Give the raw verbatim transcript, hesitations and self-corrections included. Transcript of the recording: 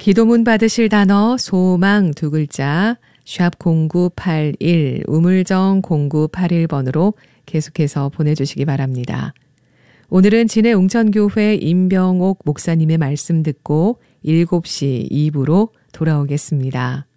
기도문 받으실 단어 소망 두 글자 샵 공구팔일 우물정 공구팔일 번으로 계속해서 보내주시기 바랍니다. 오늘은 진해 웅천교회 임병옥 목사님의 말씀 듣고 일곱 시 이 부로 돌아오겠습니다.